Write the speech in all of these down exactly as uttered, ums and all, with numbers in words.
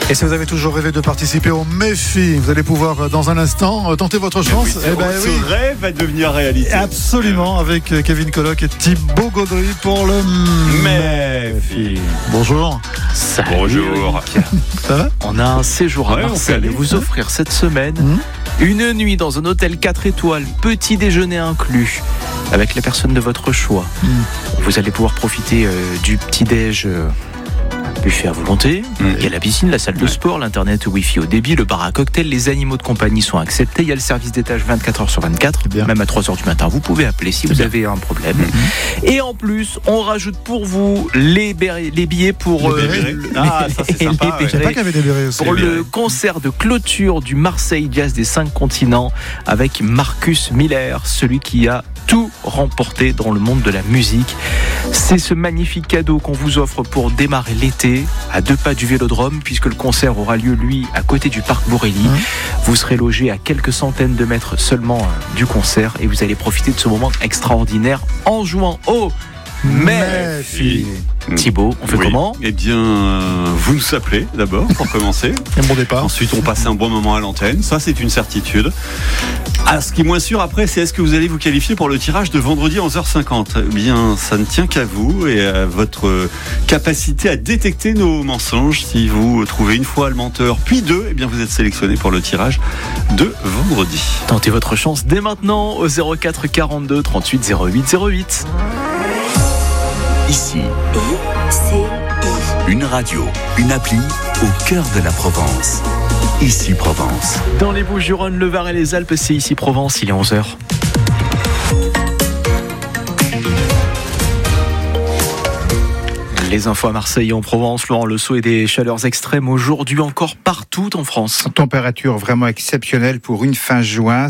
Et si vous avez toujours rêvé de participer au Méfi, vous allez pouvoir dans un instant tenter votre chance. Oui, eh ben, ce oui. rêve va devenir réalité. Absolument, avec Kevin Colloc et Thibaut Gaudry pour le Méfi. Bonjour. Salut. Bonjour. Ça va? On a un séjour à Ouais, on Marseille peut aller. à vous offrir cette semaine. Mmh. Une nuit dans un hôtel quatre étoiles, petit déjeuner inclus, avec la personne de votre choix. Mmh. Vous allez pouvoir profiter euh, du petit-déj euh, buffet à volonté. Mmh. Il y a la piscine, la salle de Ouais. sport, l'internet Wi-Fi au débit, le bar à cocktail, les animaux de compagnie sont acceptés. Il y a le service d'étage vingt-quatre heures sur vingt-quatre. C'est bien. Même à trois heures du matin, vous pouvez appeler si vous bien. avez un problème. Mmh. Et en plus, on rajoute pour vous les, bérets- les billets pour Les euh, bérets. le- Ah, ça, c'est les sympa, ouais. Je savais pas bérets. qu'il y avait des bérets aussi. Pour Les le bérets. concert de clôture du Marseille Jazz des cinq continents avec Marcus Miller, celui qui a tout remporté dans le monde de la musique. C'est ce magnifique cadeau qu'on vous offre pour démarrer l'été à deux pas du Vélodrome, puisque le concert aura lieu, lui, à côté du parc Borély. Mmh. Vous serez logé à quelques centaines de mètres seulement euh, du concert et vous allez profiter de ce moment extraordinaire en jouant au Méfi. Thibaut, on fait Oui. comment? Eh bien, euh, vous nous appelez d'abord pour commencer. Un bon départ. Ensuite, on passe un bon moment à l'antenne. Ça, c'est une certitude. Ah, ce qui est moins sûr après, c'est est-ce que vous allez vous qualifier pour le tirage de vendredi à onze heures cinquante? Eh bien, ça ne tient qu'à vous et à votre capacité à détecter nos mensonges. Si vous trouvez une fois le menteur, puis deux, eh bien, vous êtes sélectionné pour le tirage de vendredi. Tentez votre chance dès maintenant au zéro quatre quarante-deux trente-huit zéro huit zéro huit. Ici, I C I. une radio, une appli au cœur de la Provence. Ici Provence. Dans les Bouches-du-Rhône, le Var et les Alpes, c'est ici Provence, il est onze heures. Les infos à Marseille et en Provence, Laurent Le Sceau et des chaleurs extrêmes aujourd'hui encore partout en France. Température vraiment exceptionnelle pour une fin juin.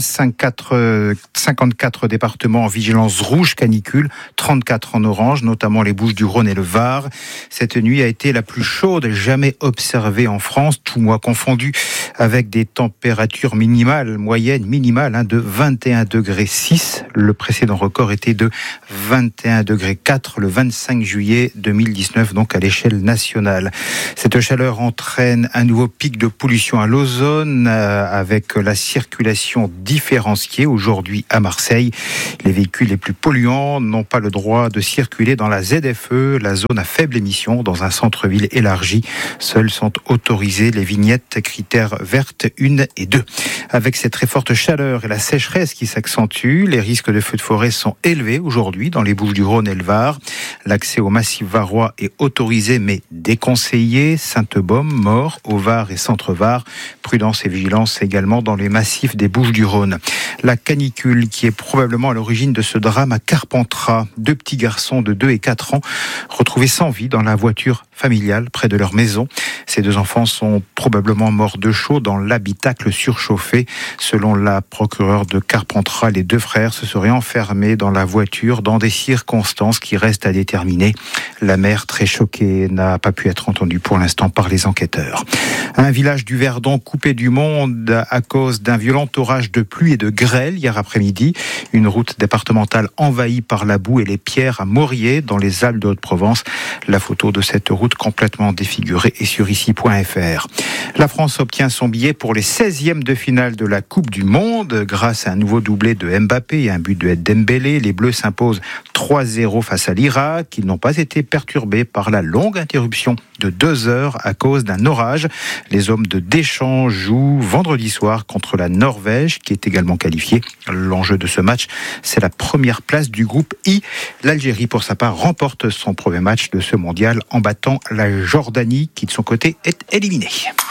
cinquante-quatre départements en vigilance rouge canicule, trente-quatre en orange, notamment les Bouches-du-Rhône et le Var. Cette nuit a été la plus chaude jamais observée en France, tout mois confondu, avec des températures minimales, moyennes, minimales, hein, de vingt et un degrés six. Le précédent record était de vingt et un degrés quatre le vingt-cinq juillet deux mille dix-neuf, donc à l'échelle nationale. Cette chaleur entraîne un nouveau pic de pollution à l'ozone euh, avec la circulation différenciée aujourd'hui à Marseille. Les véhicules les plus polluants n'ont pas le droit de circuler dans la Z F E, la zone à faible émission, dans un centre-ville élargi. Seules sont autorisées les vignettes critères vertes un et deux. Avec cette très forte chaleur et la sécheresse qui s'accentue, les risques de feux de forêt sont élevés aujourd'hui dans les Bouches-du-Rhône et le Var. L'accès au massif varois est autorisé mais déconseillé. Sainte-Baume, Maure, au Var et Centre-Var. Prudence et vigilance également dans les massifs des Bouches-du-Rhône. La canicule qui est probablement à l'origine de ce drame à Carpentras. Deux petits garçons de deux et quatre ans retrouvés sans vie dans la voiture familiale près de leur maison. Ces deux enfants sont probablement morts de chaud dans l'habitacle surchauffé. Selon la procureure de Carpentras, les deux frères se seraient enfermés dans la voiture dans des circonstances qui restent à déterminer. La mère, très choquée, n'a pas pu être entendue pour l'instant par les enquêteurs. Un village du Verdon coupé du monde à cause d'un violent orage de pluie et de grêle hier après-midi. Une route départementale envahie par la boue et les pierres à Moriez, dans les Alpes de Haute-Provence. La photo de cette route complètement défigurée est sur ici point F R. La France obtient son billet pour les seizièmes de finale de la Coupe du Monde. Grâce à un nouveau doublé de Mbappé et un but de Dembélé, les Bleus s'imposent trois zéro face à l'Irak. Ils n'ont pas été perturbés par la longue interruption de deux heures à cause d'un orage. Les hommes de Deschamps jouent vendredi soir contre la Norvège, qui est également qualifiée. L'enjeu de ce match, c'est la première place du groupe I. L'Algérie, pour sa part, remporte son premier match de ce mondial en battant la Jordanie, qui de son côté est éliminée.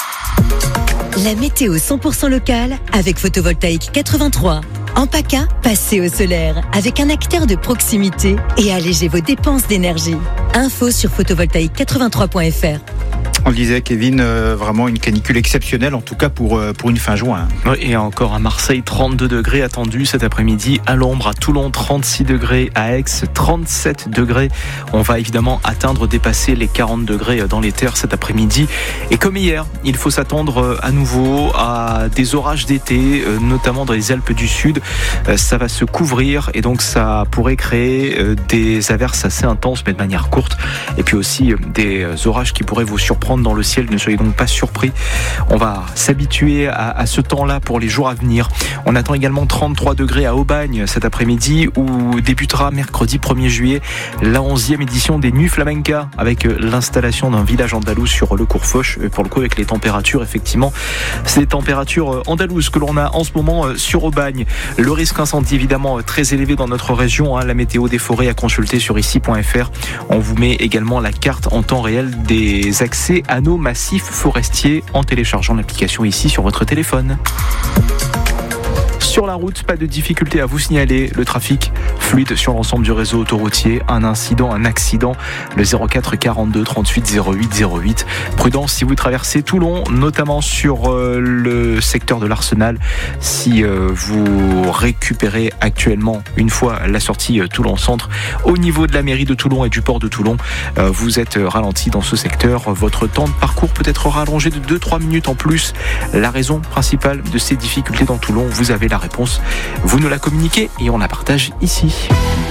La météo cent pour cent locale avec Photovoltaïque quatre-vingt-trois. En PACA, passez au solaire avec un acteur de proximité et allégez vos dépenses d'énergie. Info sur photovoltaïque quatre-vingt-trois point F R. On le disait, Kevin, euh, vraiment une canicule exceptionnelle, en tout cas pour, euh, pour une fin juin. Oui, et encore à Marseille, trente-deux degrés attendus cet après-midi. À l'ombre, à Toulon, trente-six degrés. À Aix, trente-sept degrés. On va évidemment atteindre, dépasser les quarante degrés dans les terres cet après-midi. Et comme hier, il faut s'attendre à nouveau à des orages d'été, notamment dans les Alpes du Sud. Ça va se couvrir et donc ça pourrait créer des averses assez intenses, mais de manière courte. Et puis aussi des orages qui pourraient vous surprendre trente dans le ciel, ne soyez donc pas surpris. On va s'habituer à, à ce temps-là pour les jours à venir. On attend également trente-trois degrés à Aubagne cet après-midi où débutera mercredi premier juillet la onzième édition des Nuits Flamenca avec l'installation d'un village andalou sur le cours Foch. Pour le coup, avec les températures, effectivement, c'est des températures andalouses que l'on a en ce moment sur Aubagne. Le risque incendie, évidemment, très élevé dans notre région. Hein. La météo des forêts à consulter sur ici point f r. On vous met également la carte en temps réel des accès à nos massifs forestiers en téléchargeant l'application ici sur votre téléphone. Sur la route, pas de difficulté à vous signaler. Le trafic fluide sur l'ensemble du réseau autoroutier. Un incident, un accident. Le zéro quatre quarante-deux trente-huit zéro huit zéro huit. Prudence si vous traversez Toulon, notamment sur euh, le secteur de l'Arsenal. Si euh, vous récupérez actuellement, une fois la sortie euh, Toulon-Centre, au niveau de la mairie de Toulon et du port de Toulon, euh, vous êtes ralenti dans ce secteur. Votre temps de parcours peut être rallongé de deux à trois minutes en plus. La raison principale de ces difficultés dans Toulon, vous avez la réponse. Vous nous la communiquez et on la partage ici.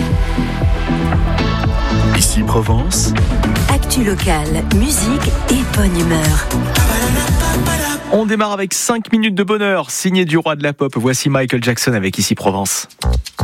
Ici Provence. Actu locale, musique et bonne humeur. On démarre avec cinq minutes de bonheur, signé du roi de la pop. Voici Michael Jackson avec Ici Provence.